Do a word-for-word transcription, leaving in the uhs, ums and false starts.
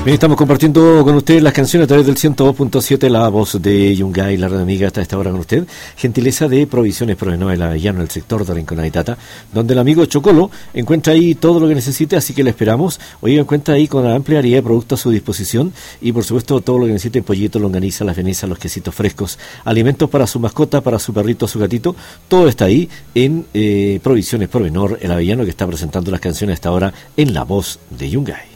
Bien, estamos compartiendo con usted las canciones a través del ciento dos punto siete, la voz de Yungay, la red amiga hasta esta hora con usted. Gentileza de Provisiones Provenor de la Avellano, el sector de Rincón y Tata, donde el amigo Chocolo encuentra ahí todo lo que necesite, así que le esperamos. Hoy encuentra ahí con una amplia variedad de productos a su disposición y por supuesto todo lo que necesite: pollito, longaniza, las venezas, los quesitos frescos, alimentos para su mascota, para su perrito, su gatito. Todo está ahí en eh, Provisiones Provenor, el Avellano, que está presentando las canciones a esta hora en la voz de Yungay.